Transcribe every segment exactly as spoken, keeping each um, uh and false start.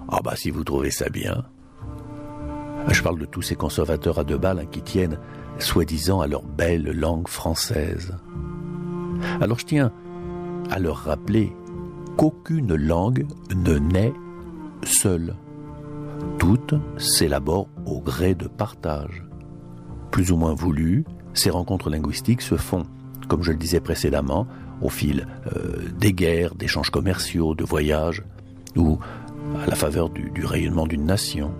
Ah bah si vous trouvez ça bien. Je parle de tous ces conservateurs à deux balles hein, qui tiennent, soi-disant, à leur belle langue française. Alors je tiens à leur rappeler qu'aucune langue ne naît seule. Toutes s'élaborent au gré de partage. Plus ou moins voulues, ces rencontres linguistiques se font, comme je le disais précédemment, au fil euh, des guerres, d'échanges commerciaux, de voyages, ou à la faveur du, du rayonnement d'une nation.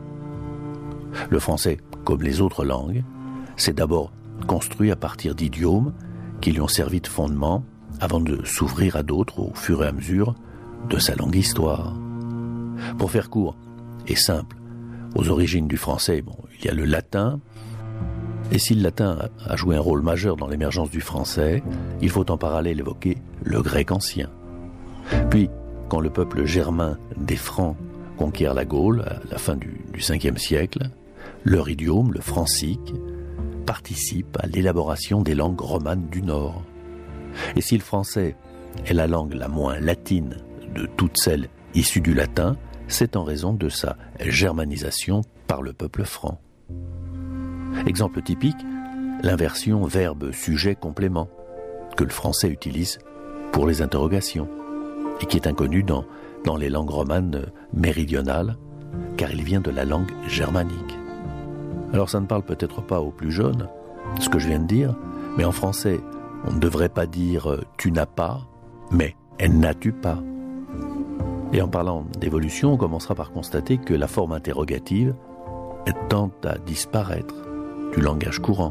Le français, comme les autres langues, s'est d'abord construit à partir d'idiomes qui lui ont servi de fondement avant de s'ouvrir à d'autres au fur et à mesure de sa longue histoire. Pour faire court et simple, aux origines du français, bon, il y a le latin, et si le latin a joué un rôle majeur dans l'émergence du français, il faut en parallèle évoquer le grec ancien. Puis, quand le peuple germain des Francs conquiert la Gaule à la fin du, du cinquième siècle, leur idiome, le francique, participe à l'élaboration des langues romanes du Nord. Et si le français est la langue la moins latine de toutes celles issues du latin, c'est en raison de sa germanisation par le peuple franc. Exemple typique, l'inversion verbe-sujet-complément que le français utilise pour les interrogations et qui est inconnue dans, dans les langues romanes méridionales car il vient de la langue germanique. Alors ça ne parle peut-être pas aux plus jeunes, ce que je viens de dire, mais en français, on ne devrait pas dire « tu n'as pas », mais « n'as-tu pas ». Et en parlant d'évolution, on commencera par constater que la forme interrogative tend à disparaître du langage courant.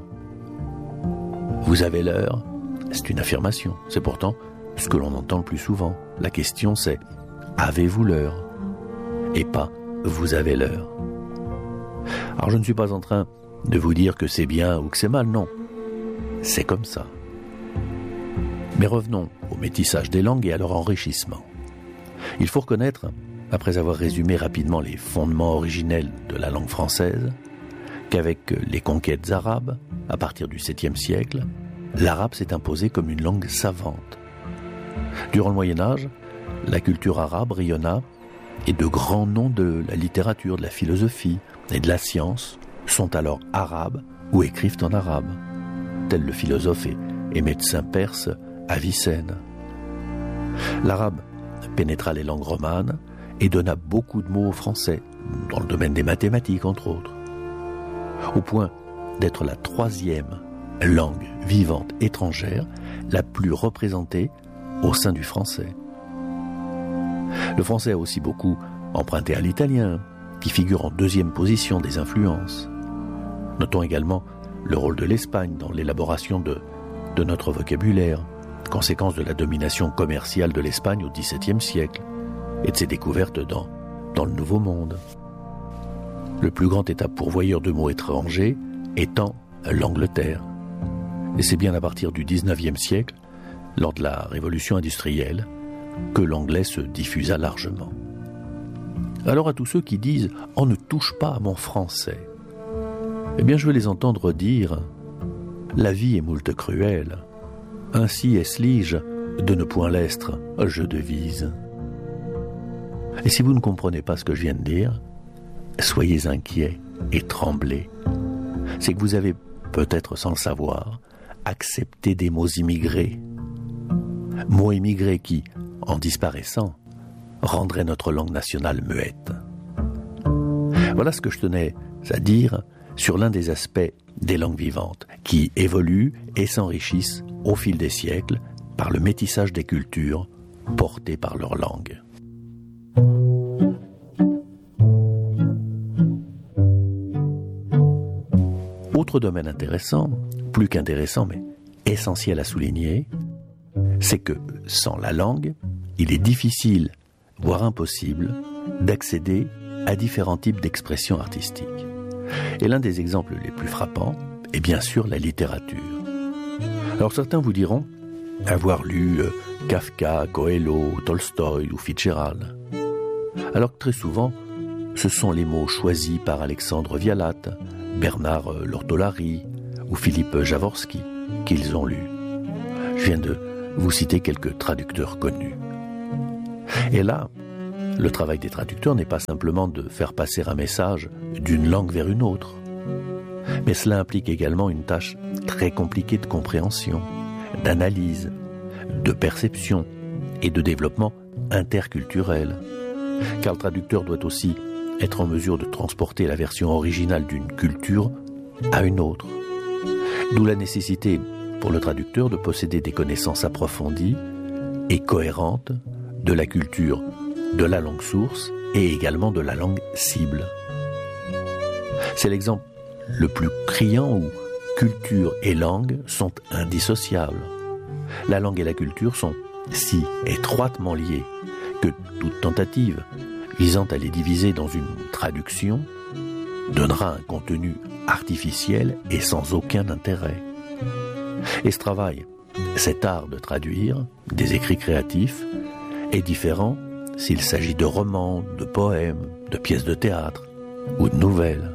Vous avez l'heure, c'est une affirmation. C'est pourtant ce que l'on entend le plus souvent. La question c'est « avez-vous l'heure ?» et pas « vous avez l'heure ». Alors je ne suis pas en train de vous dire que c'est bien ou que c'est mal, non. C'est comme ça. Mais revenons au métissage des langues et à leur enrichissement. Il faut reconnaître, après avoir résumé rapidement les fondements originels de la langue française, qu'avec les conquêtes arabes, à partir du septième siècle, l'arabe s'est imposé comme une langue savante. Durant le Moyen-Âge, la culture arabe rayonna et de grands noms de la littérature, de la philosophie et de la science sont alors arabes ou écrivent en arabe, tel le philosophe et, et médecin perse Avicenne. L'arabe pénétra les langues romanes et donna beaucoup de mots au français, dans le domaine des mathématiques entre autres, au point d'être la troisième langue vivante étrangère la plus représentée au sein du français. Le français a aussi beaucoup emprunté à l'italien, qui figure en deuxième position des influences. Notons également le rôle de l'Espagne dans l'élaboration de, de notre vocabulaire, conséquence de la domination commerciale de l'Espagne au dix-septième siècle et de ses découvertes dans, dans le Nouveau Monde. Le plus grand État pourvoyeur de mots étrangers étant l'Angleterre. Et c'est bien à partir du dix-neuvième siècle, lors de la révolution industrielle, que l'anglais se diffusa largement. Alors à tous ceux qui disent « On ne touche pas à mon français », eh bien je veux les entendre dire « La vie est moult cruelle, ainsi est-ce lige de ne point l'estre, je devise. » Et si vous ne comprenez pas ce que je viens de dire, soyez inquiets et tremblez. C'est que vous avez, peut-être sans le savoir, accepté des mots immigrés. Mots immigrés qui, en disparaissant, rendraient notre langue nationale muette. Voilà ce que je tenais à dire sur l'un des aspects des langues vivantes, qui évoluent et s'enrichissent au fil des siècles par le métissage des cultures portées par leur langue. Autre domaine intéressant, plus qu'intéressant mais essentiel à souligner, c'est que sans la langue, il est difficile, voire impossible, d'accéder à différents types d'expressions artistiques. Et l'un des exemples les plus frappants est bien sûr la littérature. Alors certains vous diront avoir lu euh, Kafka, Coelho, Tolstoï ou Fitzgerald. Alors que très souvent, ce sont les mots choisis par Alexandre Vialat, Bernard Lortolari ou Philippe Jaworski qu'ils ont lus. Je viens de vous citer quelques traducteurs connus. Et là, Le travail des traducteurs n'est pas simplement de faire passer un message d'une langue vers une autre, mais cela implique également une tâche très compliquée de compréhension, d'analyse, de perception et de développement interculturel. Car le traducteur doit aussi être en mesure de transporter la version originale d'une culture à une autre. D'où la nécessité pour le traducteur de posséder des connaissances approfondies et cohérentes de la culture, de la langue source et également de la langue cible. C'est l'exemple le plus criant où culture et langue sont indissociables. La langue et la culture sont si étroitement liées que toute tentative visant à les diviser dans une traduction donnera un contenu artificiel et sans aucun intérêt. Et ce travail, cet art de traduire des écrits créatifs, est différent s'il s'agit de romans, de poèmes, de pièces de théâtre ou de nouvelles.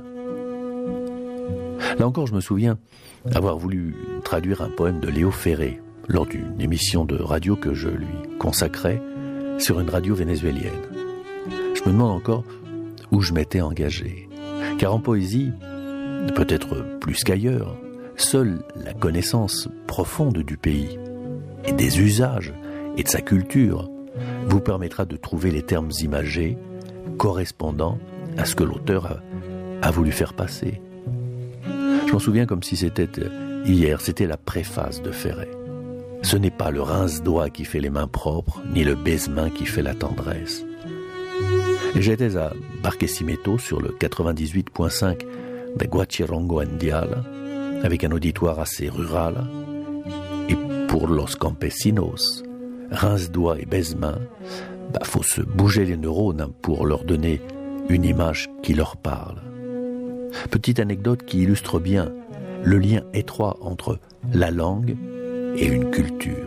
Là encore, je me souviens avoir voulu traduire un poème de Léo Ferré lors d'une émission de radio que je lui consacrais sur une radio vénézuélienne. Je me demande encore où je m'étais engagé. Car en poésie, peut-être plus qu'ailleurs, seule la connaissance profonde du pays et des usages et de sa culture vous permettra de trouver les termes imagés correspondant à ce que l'auteur a, a voulu faire passer. Je m'en souviens comme si c'était hier, c'était la préface de Ferré. Ce n'est pas le rince-doigt qui fait les mains propres, ni le baise-main qui fait la tendresse. Et j'étais à Barquisimeto sur le quatre-vingt-dix-huit virgule cinq de Guachirongo Andial, avec un auditoire assez rural. Et pour los campesinos, rince-doigt et baise-main, bah, faut se bouger les neurones pour leur donner une image qui leur parle. Petite anecdote qui illustre bien le lien étroit entre la langue et une culture.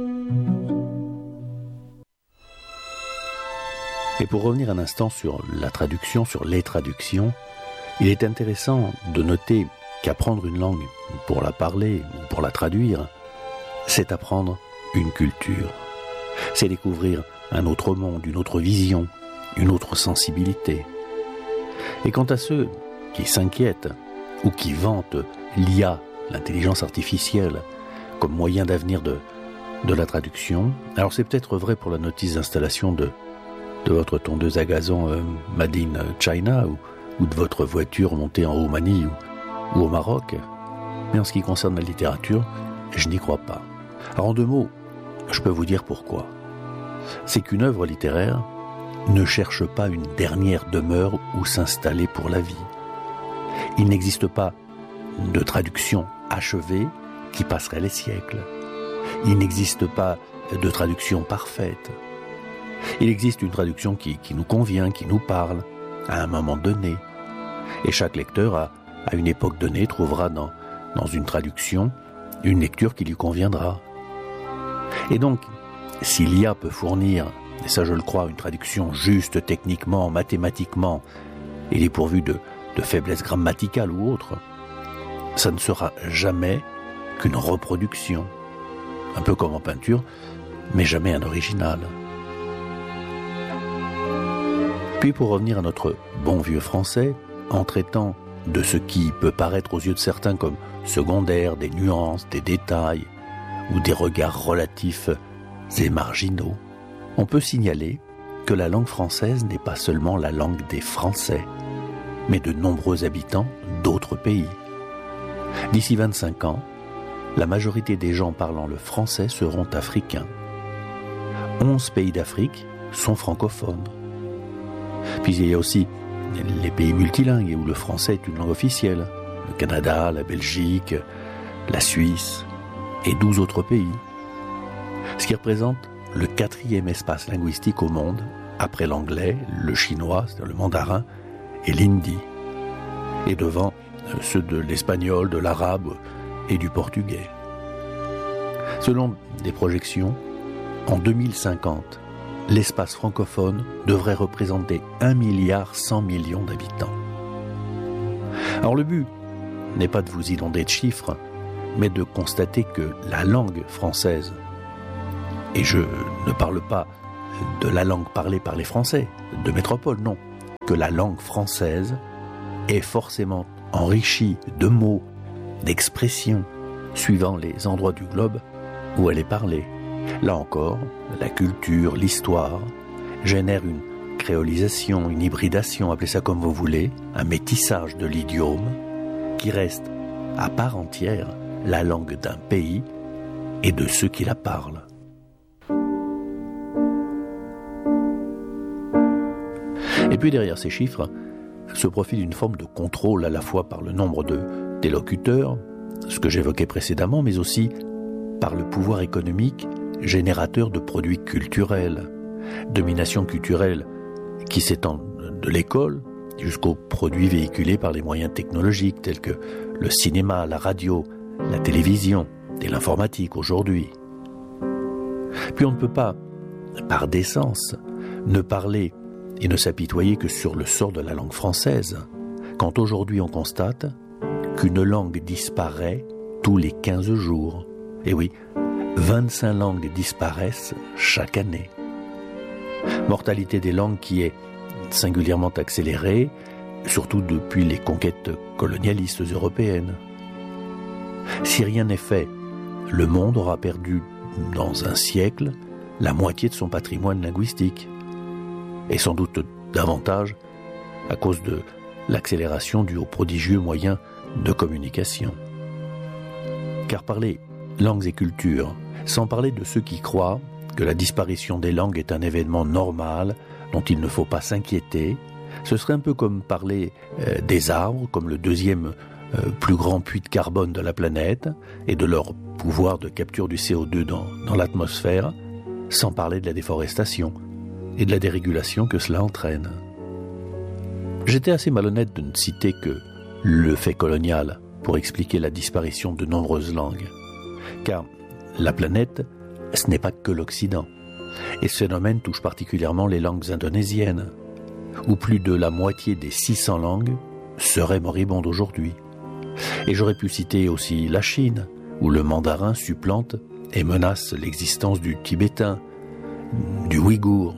Et pour revenir un instant sur la traduction, sur les traductions, il est intéressant de noter qu'apprendre une langue pour la parler ou pour la traduire, c'est apprendre une culture. C'est découvrir un autre monde, une autre vision, une autre sensibilité. Et quant à ceux qui s'inquiètent ou qui vantent l'I A, l'intelligence artificielle, comme moyen d'avenir de, de la traduction, alors c'est peut-être vrai pour la notice d'installation de, de votre tondeuse à gazon euh, Made in China ou, ou de votre voiture montée en Roumanie ou, ou au Maroc. Mais en ce qui concerne la littérature, je n'y crois pas. Alors en deux mots, je peux vous dire pourquoi. C'est qu'une œuvre littéraire ne cherche pas une dernière demeure où s'installer pour la vie. Il n'existe pas de traduction achevée qui passerait les siècles. Il n'existe pas de traduction parfaite. Il existe une traduction qui, qui nous convient, qui nous parle, à un moment donné. Et chaque lecteur, à, à une époque donnée, trouvera dans, dans une traduction une lecture qui lui conviendra. Et donc, si l'I A peut fournir, et ça je le crois, une traduction juste techniquement, mathématiquement, et dépourvue de, de faiblesse grammaticale ou autre, ça ne sera jamais qu'une reproduction, un peu comme en peinture, mais jamais un original. Puis pour revenir à notre bon vieux français, en traitant de ce qui peut paraître aux yeux de certains comme secondaire, des nuances, des détails, ou des regards relatifs et marginaux, on peut signaler que la langue française n'est pas seulement la langue des Français, mais de nombreux habitants d'autres pays. D'ici vingt-cinq ans, la majorité des gens parlant le français seront africains. onze pays d'Afrique sont francophones. Puis il y a aussi les pays multilingues où le français est une langue officielle. Le Canada, la Belgique, la Suisse et douze autres pays. Ce qui représente le quatrième espace linguistique au monde, après l'anglais, le chinois, c'est-à-dire le mandarin, et l'hindi. Et devant ceux de l'espagnol, de l'arabe et du portugais. Selon des projections, en deux mille cinquante, l'espace francophone devrait représenter un milliard cent millions d'habitants. Alors le but n'est pas de vous inonder de chiffres, mais de constater que la langue française, et je ne parle pas de la langue parlée par les Français de métropole, non, que la langue française est forcément enrichie de mots, d'expressions, suivant les endroits du globe où elle est parlée. Là encore, la culture, l'histoire génèrent une créolisation, une hybridation, appelez ça comme vous voulez, un métissage de l'idiome qui reste à part entière la langue d'un pays et de ceux qui la parlent. Et puis derrière ces chiffres se profile une forme de contrôle à la fois par le nombre de délocuteurs, ce que j'évoquais précédemment, mais aussi par le pouvoir économique générateur de produits culturels, domination culturelle qui s'étend de l'école jusqu'aux produits véhiculés par les moyens technologiques tels que le cinéma, la radio, la télévision et l'informatique aujourd'hui. Puis on ne peut pas, par décence, ne parler et ne s'apitoyer que sur le sort de la langue française, quand aujourd'hui on constate qu'une langue disparaît tous les quinze jours. Et oui, vingt-cinq langues disparaissent chaque année. Mortalité des langues qui est singulièrement accélérée, surtout depuis les conquêtes colonialistes européennes. Si rien n'est fait, le monde aura perdu dans un siècle la moitié de son patrimoine linguistique, et sans doute davantage à cause de l'accélération due aux prodigieux moyens de communication. Car parler langues et cultures, sans parler de ceux qui croient que la disparition des langues est un événement normal dont il ne faut pas s'inquiéter, ce serait un peu comme parler euh, des arbres comme le deuxième euh, plus grand puits de carbone de la planète et de leur pouvoir de capture du C O deux dans, dans l'atmosphère, sans parler de la déforestation et de la dérégulation que cela entraîne. J'étais assez malhonnête de ne citer que le fait colonial pour expliquer la disparition de nombreuses langues, car la planète, ce n'est pas que l'Occident, et ce phénomène touche particulièrement les langues indonésiennes, où plus de la moitié des six cents langues seraient moribondes aujourd'hui. Et j'aurais pu citer aussi la Chine, où le mandarin supplante et menace l'existence du tibétain, du ouïghour.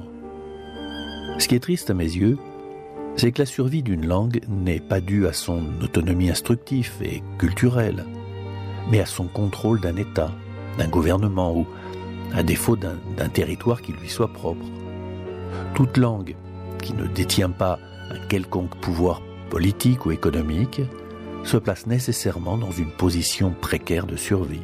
Ce qui est triste à mes yeux, c'est que la survie d'une langue n'est pas due à son autonomie instructive et culturelle, mais à son contrôle d'un État, d'un gouvernement ou, à défaut, d'un, d'un territoire qui lui soit propre. Toute langue qui ne détient pas un quelconque pouvoir politique ou économique se place nécessairement dans une position précaire de survie.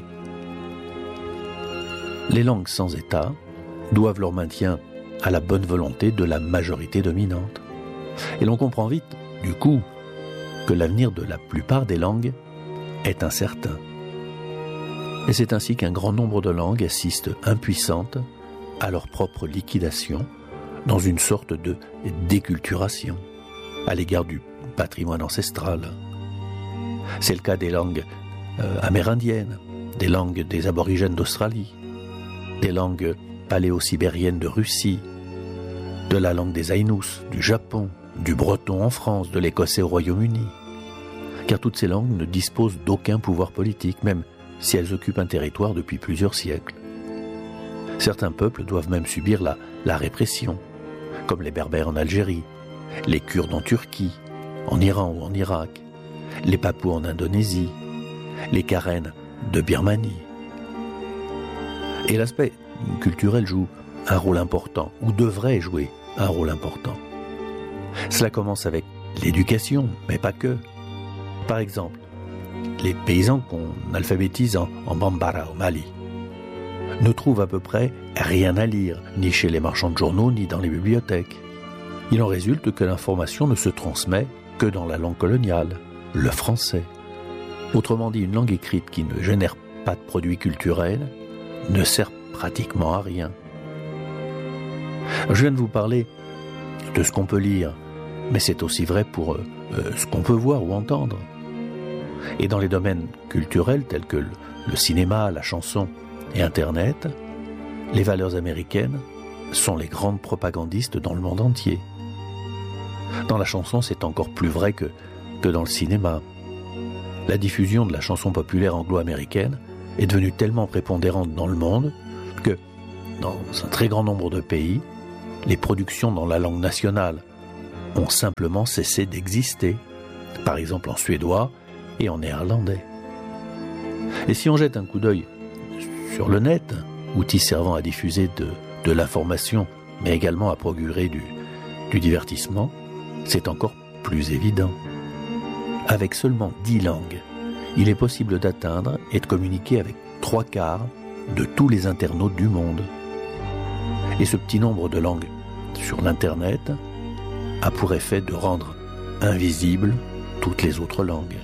Les langues sans État doivent leur maintien à la bonne volonté de la majorité dominante. Et l'on comprend vite, du coup, que l'avenir de la plupart des langues est incertain. Et c'est ainsi qu'un grand nombre de langues assistent impuissantes à leur propre liquidation dans une sorte de déculturation à l'égard du patrimoine ancestral. C'est le cas des langues euh, amérindiennes, des langues des aborigènes d'Australie, des langues paléo-sibériennes de Russie, de la langue des Aïnous, du Japon, du breton en France, de l'écossais au Royaume-Uni. Car toutes ces langues ne disposent d'aucun pouvoir politique, même si elles occupent un territoire depuis plusieurs siècles. Certains peuples doivent même subir la, la répression, comme les Berbères en Algérie, les Kurdes en Turquie, en Iran ou en Irak, les Papous en Indonésie, les Karen de Birmanie. Et l'aspect culturel joue un rôle important, ou devrait jouer un rôle important. Cela commence avec l'éducation, mais pas que. Par exemple, les paysans qu'on alphabétise en, en Bambara au Mali ne trouvent à peu près rien à lire, ni chez les marchands de journaux, ni dans les bibliothèques. Il en résulte que l'information ne se transmet que dans la langue coloniale, le français. Autrement dit, une langue écrite qui ne génère pas de produits culturels ne sert pratiquement à rien. Je viens de vous parler de ce qu'on peut lire, mais c'est aussi vrai pour euh, ce qu'on peut voir ou entendre. Et dans les domaines culturels tels que le, le cinéma, la chanson et Internet, les valeurs américaines sont les grandes propagandistes dans le monde entier. Dans la chanson, c'est encore plus vrai que, que dans le cinéma. La diffusion de la chanson populaire anglo-américaine est devenue tellement prépondérante dans le monde que, dans un très grand nombre de pays, les productions dans la langue nationale ont simplement cessé d'exister, par exemple en suédois et en néerlandais. Et si on jette un coup d'œil sur le net, outil servant à diffuser de, de l'information, mais également à procurer du, du divertissement, c'est encore plus évident. Avec seulement dix langues, il est possible d'atteindre et de communiquer avec trois quarts de tous les internautes du monde. Et ce petit nombre de langues sur l'Internet a pour effet de rendre invisibles toutes les autres langues.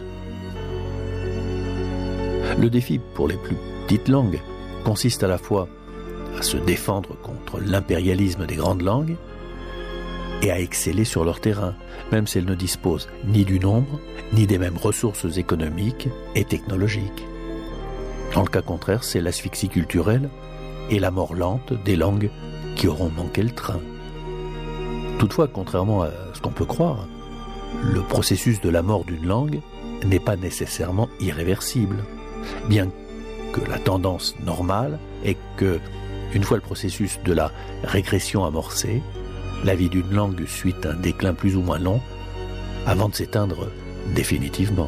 Le défi pour les plus petites langues consiste à la fois à se défendre contre l'impérialisme des grandes langues et à exceller sur leur terrain, même si elles ne disposent ni du nombre, ni des mêmes ressources économiques et technologiques. Dans le cas contraire, c'est l'asphyxie culturelle et la mort lente des langues qui auront manqué le train. Toutefois, contrairement à ce qu'on peut croire, le processus de la mort d'une langue n'est pas nécessairement irréversible, bien que la tendance normale est que, une fois le processus de la régression amorcé, la vie d'une langue suit un déclin plus ou moins long avant de s'éteindre définitivement.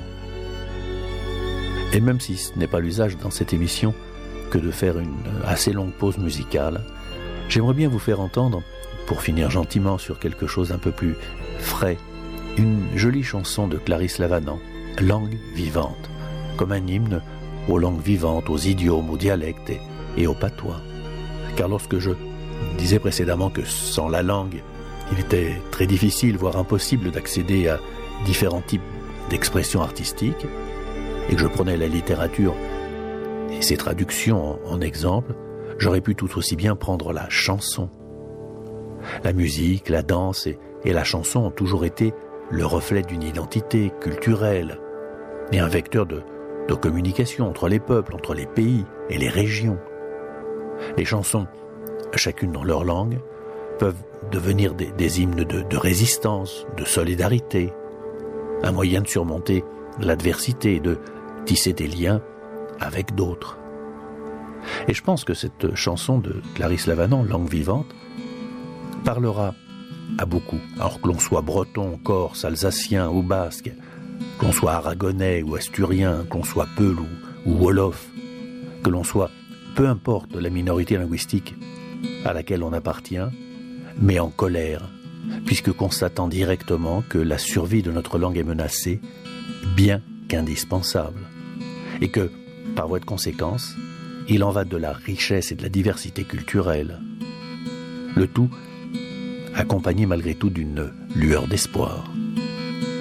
Et même si ce n'est pas l'usage dans cette émission que de faire une assez longue pause musicale, j'aimerais bien vous faire entendre, pour finir gentiment sur quelque chose un peu plus frais, une jolie chanson de Clarisse Lavanant, Langue vivante, comme un hymne aux langues vivantes, aux idiomes, aux dialectes et, et aux patois. Car lorsque je disais précédemment que sans la langue, il était très difficile, voire impossible d'accéder à différents types d'expressions artistiques, et que je prenais la littérature et ses traductions en, en exemple, j'aurais pu tout aussi bien prendre la chanson. La musique, la danse et, et la chanson ont toujours été le reflet d'une identité culturelle et un vecteur de, de communication entre les peuples, entre les pays et les régions. Les chansons, chacune dans leur langue, peuvent devenir des, des hymnes de, de résistance, de solidarité, un moyen de surmonter l'adversité et de tisser des liens avec d'autres. Et je pense que cette chanson de Clarisse Lavanant, Langue vivante, parlera à beaucoup, alors que l'on soit breton, corse, alsacien ou basque, que l'on soit aragonais ou asturien, que l'on soit peul ou, ou wolof, que l'on soit, peu importe la minorité linguistique à laquelle on appartient, mais en colère, puisque constatant directement que la survie de notre langue est menacée, bien qu'indispensable, et que, par voie de conséquence, il en va de la richesse et de la diversité culturelle. Le tout accompagné malgré tout d'une lueur d'espoir.